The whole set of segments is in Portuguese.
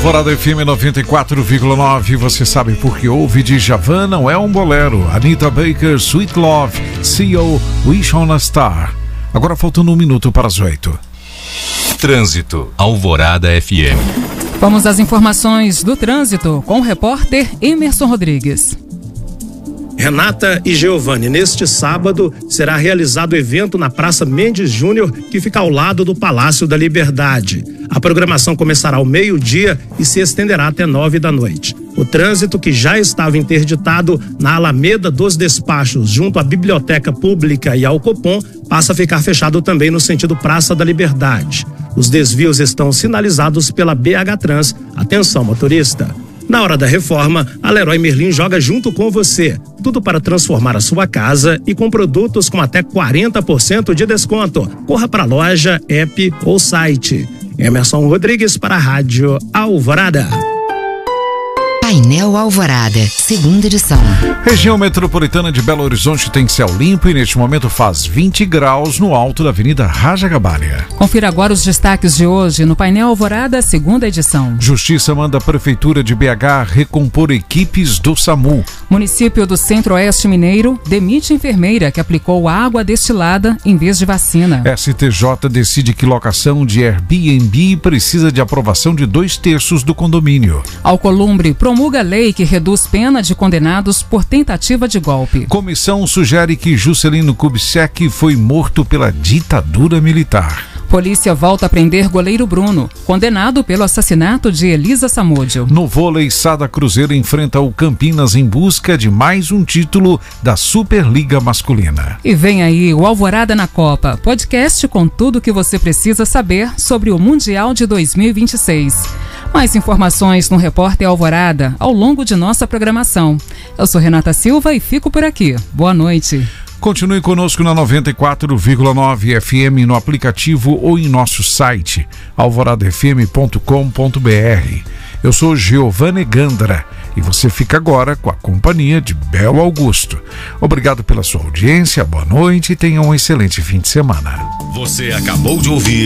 Alvorada FM 94,9. Você sabe por que ouve Djavan não é um bolero. Anita Baker, Sweet Love, CEO, Wish on a Star. Agora faltando 1 minuto para as 8. Trânsito, Alvorada FM. Vamos às informações do trânsito com o repórter Emerson Rodrigues. Renata e Giovanni, neste sábado será realizado evento na Praça Mendes Júnior, que fica ao lado do Palácio da Liberdade. A programação começará ao meio-dia e se estenderá até 9 da noite. O trânsito, que já estava interditado na Alameda dos Despachos, junto à Biblioteca Pública e ao Copom, passa a ficar fechado também no sentido Praça da Liberdade. Os desvios estão sinalizados pela BH Trans. Atenção, motorista! Na hora da reforma, a Leroy Merlin joga junto com você. Tudo para transformar a sua casa e com produtos com até 40% de desconto. Corra para a loja, app ou site. Emerson Rodrigues para a Rádio Alvorada. Painel Alvorada, segunda edição. Região metropolitana de Belo Horizonte tem céu limpo e neste momento faz 20 graus no alto da Avenida Rajagabalha. Confira agora os destaques de hoje no Painel Alvorada, segunda edição. Justiça manda a Prefeitura de BH recompor equipes do SAMU. Município do Centro-Oeste Mineiro demite enfermeira que aplicou água destilada em vez de vacina. STJ decide que locação de Airbnb precisa de aprovação de 2/3 do condomínio. Alcolumbre promulga lei que reduz pena de condenados por tentativa de golpe. Comissão sugere que Juscelino Kubitschek foi morto pela ditadura militar. Polícia volta a prender goleiro Bruno, condenado pelo assassinato de Elisa Samúdio. No vôlei, Sada Cruzeiro enfrenta o Campinas em busca de mais um título da Superliga Masculina. E vem aí o Alvorada na Copa, podcast com tudo o que você precisa saber sobre o Mundial de 2026. Mais informações no Repórter Alvorada ao longo de nossa programação. Eu sou Renata Silva e fico por aqui. Boa noite. Continue conosco na 94,9 FM, no aplicativo ou em nosso site, alvoradafm.com.br. Eu sou Giovanni Gandra e você fica agora com a companhia de Bel Augusto. Obrigado pela sua audiência, boa noite e tenha um excelente fim de semana. Você acabou de ouvir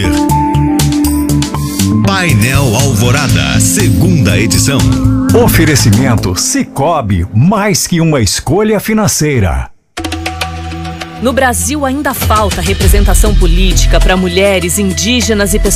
Painel Alvorada, segunda edição. Oferecimento Sicoob, mais que uma escolha financeira. No Brasil ainda falta representação política para mulheres, indígenas e pessoas